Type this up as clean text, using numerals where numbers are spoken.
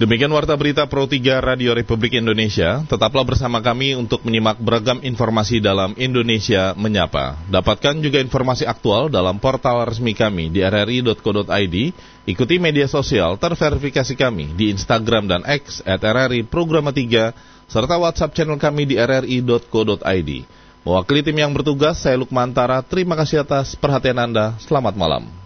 Demikian Warta Berita Pro 3 Radio Republik Indonesia. Tetaplah bersama kami untuk menyimak beragam informasi dalam Indonesia Menyapa. Dapatkan juga informasi aktual dalam portal resmi kami di rri.co.id. Ikuti media sosial terverifikasi kami di Instagram dan X @RRI_Programa3 serta WhatsApp channel kami di rri.co.id. Mewakili tim yang bertugas, saya Lukman Tara. Terima kasih atas perhatian Anda. Selamat malam.